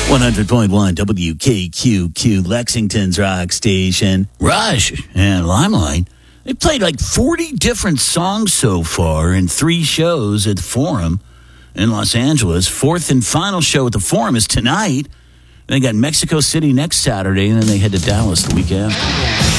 100.1 WKQQ, Lexington's rock station. Rush and Limelight. They played like 40 different songs so far in 3 shows at the Forum in Los Angeles. 4th and final show at the Forum is tonight. They got Mexico City next Saturday, and then they head to Dallas the week after.